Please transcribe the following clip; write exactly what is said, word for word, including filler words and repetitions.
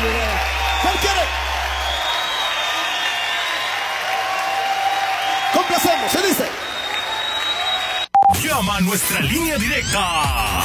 ¿Cuál quiere? Complacemos, se dice. Llama a nuestra línea directa